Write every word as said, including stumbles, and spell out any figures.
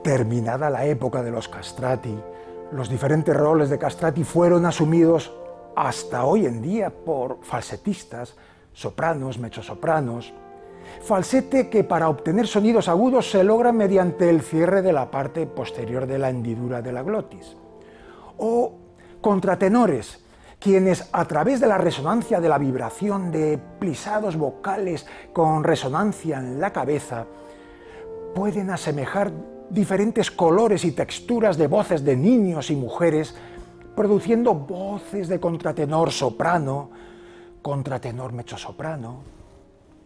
terminada la época de los castrati, los diferentes roles de castrati fueron asumidos hasta hoy en día por falsetistas, sopranos, mezzosopranos. Falsete que para obtener sonidos agudos se logra mediante el cierre de la parte posterior de la hendidura de la glotis. O contratenores, quienes a través de la resonancia de la vibración de plisados vocales con resonancia en la cabeza, pueden asemejar diferentes colores y texturas de voces de niños y mujeres, produciendo voces de contratenor soprano, contratenor mezzosoprano,